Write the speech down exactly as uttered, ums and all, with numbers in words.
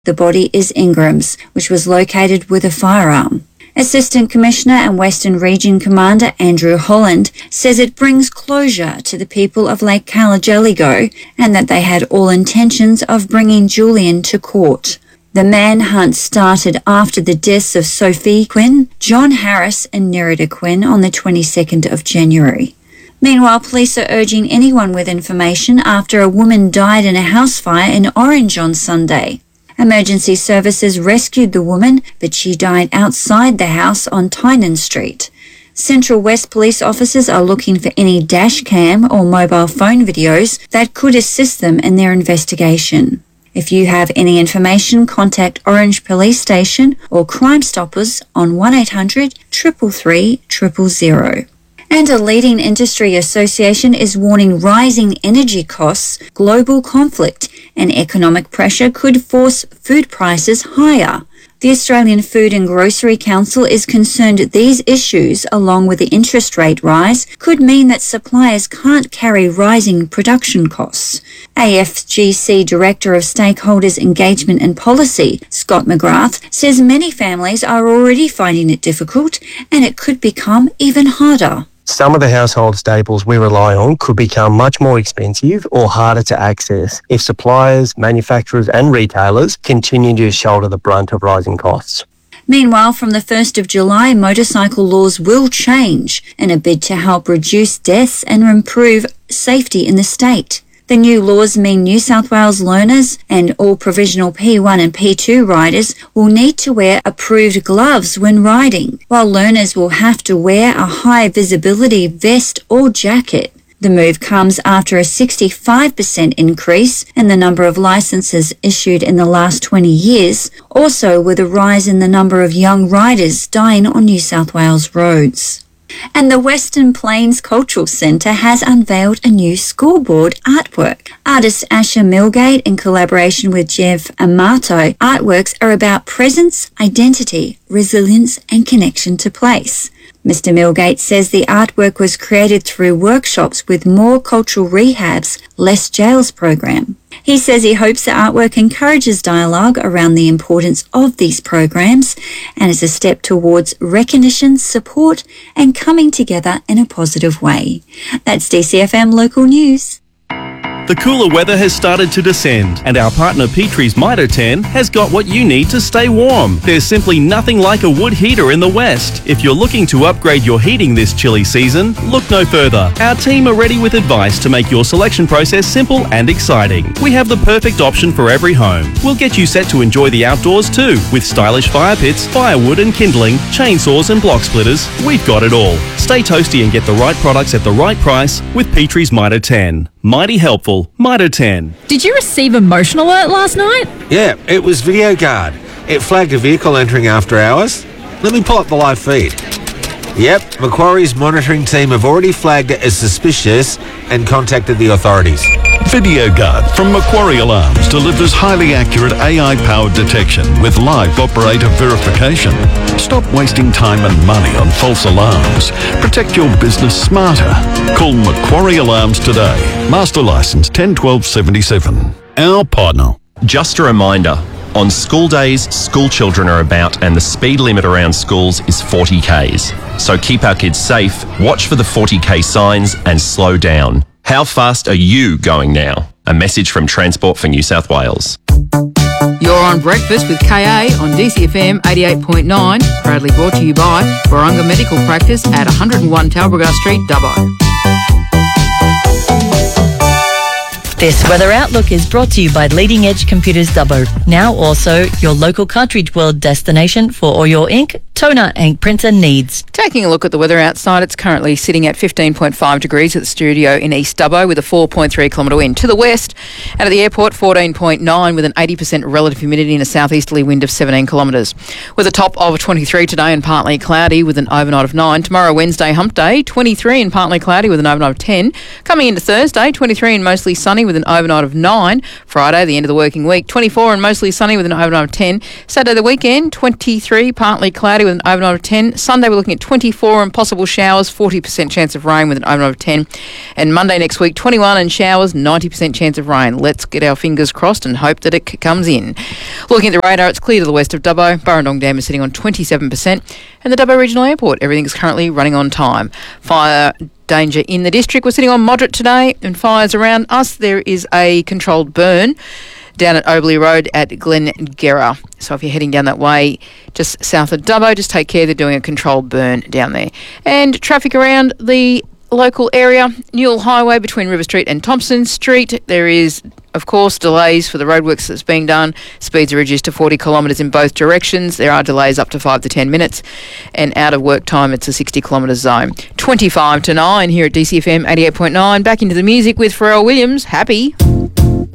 The body is Ingram's, which was located with a firearm. Assistant Commissioner and Western Region Commander Andrew Holland says it brings closure to the people of Lake Carlingford and that they had all intentions of bringing Julian to court. The manhunt started after the deaths of Sophie Quinn, John Harris and Nerida Quinn on the twenty-second of January. Meanwhile, police are urging anyone with information after a woman died in a house fire in Orange on Sunday. Emergency services rescued the woman, but she died outside the house on Tynan Street. Central West police officers are looking for any dash cam or mobile phone videos that could assist them in their investigation. If you have any information, contact Orange Police Station or Crime Stoppers on one eight hundred, three three three, zero zero zero. And a leading industry association is warning rising energy costs, global conflict and economic pressure could force food prices higher. The Australian Food and Grocery Council is concerned these issues, along with the interest rate rise, could mean that suppliers can't carry rising production costs. A F G C Director of Stakeholders Engagement and Policy, Scott McGrath, says many families are already finding it difficult and it could become even harder. Some of the household staples we rely on could become much more expensive or harder to access if suppliers, manufacturers and retailers continue to shoulder the brunt of rising costs. Meanwhile, from the first of July, motorcycle laws will change in a bid to help reduce deaths and improve safety in the state. The new laws mean New South Wales learners and all provisional P one and P two riders will need to wear approved gloves when riding, while learners will have to wear a high visibility vest or jacket. The move comes after a sixty-five percent increase in the number of licences issued in the last twenty years, also with a rise in the number of young riders dying on New South Wales roads. And the Western Plains Cultural Centre has unveiled a new scoreboard artwork. Artist Asher Milgate, in collaboration with Jeff Amato, artworks are about presence, identity, resilience and connection to place. Mister Milgate says the artwork was created through workshops with More Cultural Rehab's Less Jails program. He says he hopes the artwork encourages dialogue around the importance of these programs and is a step towards recognition, support and coming together in a positive way. That's D C F M Local News. The cooler weather has started to descend and our partner Petrie's Mitre ten has got what you need to stay warm. There's simply nothing like a wood heater in the West. If you're looking to upgrade your heating this chilly season, look no further. Our team are ready with advice to make your selection process simple and exciting. We have the perfect option for every home. We'll get you set to enjoy the outdoors too, with stylish fire pits, firewood and kindling, chainsaws and block splitters. We've got it all. Stay toasty and get the right products at the right price with Petrie's Mitre ten. Mighty helpful. Mitre ten. Did you receive a motion alert last night? Yeah, it was Video Guard. It flagged a vehicle entering after hours. Let me pull up the live feed. Yep, Macquarie's monitoring team have already flagged it as suspicious and contacted the authorities. Video Guard from Macquarie Alarms delivers highly accurate A I-powered detection with live operator verification. Stop wasting time and money on false alarms. Protect your business smarter. Call Macquarie Alarms today. Master Licence ten twelve seventy-seven. Our partner. Just a reminder, on school days, school children are about and the speed limit around schools is forty kays. So keep our kids safe, watch for the forty k signs and slow down. How fast are you going now? A message from Transport for New South Wales. You're on Breakfast with K A on D C F M eighty-eight point nine, proudly brought to you by Warunga Medical Practice at one hundred and one Talbragar Street, Dubbo. This weather outlook is brought to you by Leading Edge Computers Dubbo. Now also your local cartridge world destination for all your ink, toner and printer needs. Taking a look at the weather outside, it's currently sitting at fifteen point five degrees at the studio in East Dubbo with a four point three kilometre wind. To the west, out of the airport, fourteen point nine with an eighty percent relative humidity and a southeasterly wind of seventeen kilometres. With a top of twenty-three today and partly cloudy with an overnight of nine. Tomorrow, Wednesday, hump day, twenty-three and partly cloudy with an overnight of ten. Coming into Thursday, twenty-three and mostly sunny with with an overnight of nine. Friday, the end of the working week, twenty-four and mostly sunny with an overnight of ten. Saturday, the weekend, twenty-three, partly cloudy with an overnight of ten. Sunday, we're looking at twenty-four and possible showers, forty percent chance of rain with an overnight of ten. And Monday next week, twenty-one and showers, ninety percent chance of rain. Let's get our fingers crossed and hope that it c- comes in. Looking at the radar, it's clear to the west of Dubbo. Burrendong Dam is sitting on twenty-seven percent. And the Dubbo Regional Airport, everything is currently running on time. Fire danger in the district, we're sitting on moderate today, and fires around us. There is a controlled burn down at Oberley Road at Glengerra. So if you're heading down that way, just south of Dubbo, just take care, they're doing a controlled burn down there. And traffic around the local area, Newell Highway between River Street and Thompson Street. There is, of course, delays for the roadworks that's being done. Speeds are reduced to forty kilometres in both directions. There are delays up to five to ten minutes. And out of work time, it's a sixty kilometre zone. twenty-five to nine here at D C F M eighty-eight point nine. Back into the music with Pharrell Williams. Happy.